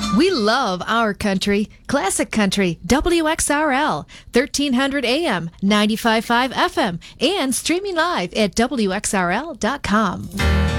We love our country. Classic Country, WXRL, 1300 AM, 95.5 FM, and streaming live at WXRL.com.